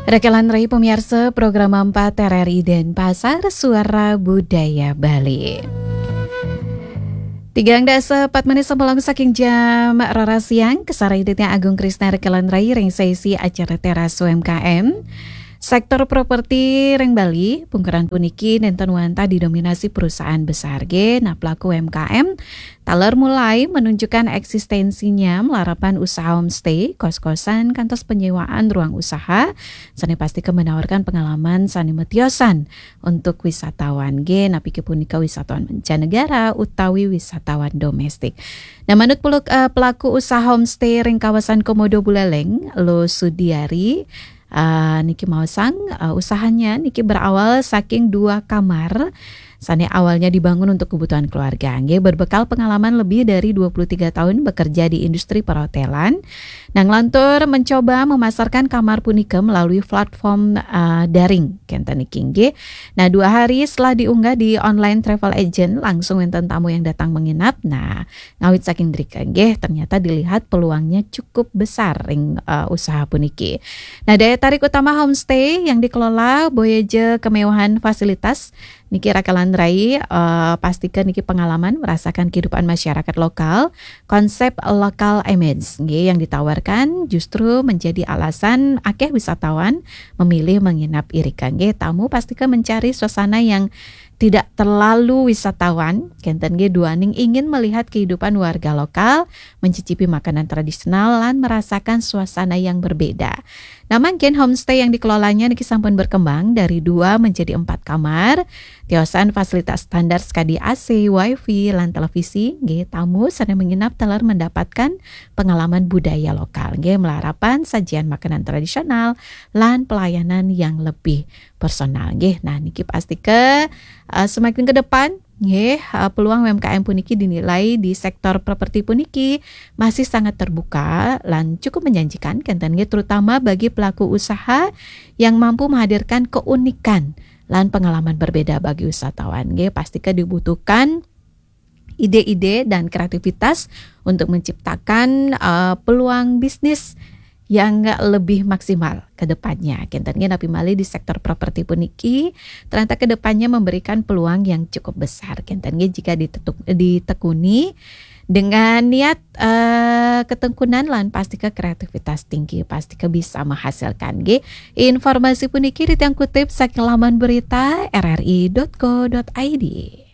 Rekelan Rai pemirsa program 4 RRI Denpasar Suara Budaya Bali. 3:04 sebelum saking jam rara siang kesariditnya Agung Krisna Rekelan Rai ring sesi acara teras UMKM sektor properti Reng Bali, pungkaran puniki nenten wanta didominasi perusahaan besar G, nah pelaku UMKM taler mulai menunjukkan eksistensinya melarapan usaha homestay, kos-kosan, kantos penyewaan ruang usaha, sani pasti menawarkan pengalaman sani metiosan untuk wisatawan G, napi kepunika wisatawan mancanegara utawi wisatawan domestik. Nah menurut pelaku usaha homestay Reng kawasan Komodo Buleleng, Lo Sudiari, Niki Mausang, usahanya Niki berawal saking 2 kamar. Sane awalnya dibangun untuk kebutuhan keluarga. Nggih berbekal pengalaman lebih dari 23 tahun bekerja di industri perhotelan. Nang lantur mencoba memasarkan kamar punika melalui platform daring kenten niki nggih. Nah 2 hari setelah diunggah di online travel agent langsung enten tamu yang datang menginap. Nah ngawit saking drika nggih ternyata dilihat peluangnya cukup besar ring usaha puniki. Nah daya tarik utama homestay yang dikelola Boyeje kemewahan fasilitas niki Rekelan Rai pastikan niki pengalaman merasakan kehidupan masyarakat lokal, konsep lokal image nggih yang ditawarkan justru menjadi alasan akeh wisatawan memilih menginap irikan nggih tamu pastikan mencari suasana yang tidak terlalu wisatawan, kenten ge duaning ingin melihat kehidupan warga lokal, mencicipi makanan tradisional lan merasakan suasana yang berbeda. Namun gen homestay yang dikelolanya niki sampun berkembang dari 2 menjadi 4 kamar, tiosan fasilitas standar skadi AC, wifi, lan televisi, nggih tamu sana menginap teler mendapatkan pengalaman budaya lokal, nggih melarapan sajian makanan tradisional lan pelayanan yang lebih personal, nggih. Nah niki pasti semakin ke depan nggih peluang UMKM puniki dinilai di sektor properti puniki masih sangat terbuka lan cukup menjanjikan kenten nggih terutama bagi pelaku usaha yang mampu menghadirkan keunikan lan pengalaman berbeda bagi wisatawan nggih pastikan dibutuhkan ide-ide dan kreativitas untuk menciptakan peluang bisnis yang lebih maksimal ke depannya. Kentennya napi mali di sektor properti puniki ternyata ke depannya memberikan peluang yang cukup besar. Kentennya jika ditekuni dengan niat ketekunan lan pasti ke kreativitas tinggi pasti ke bisa menghasilkan ge. Informasi puniki ditiang kutip saking laman berita rri.co.id.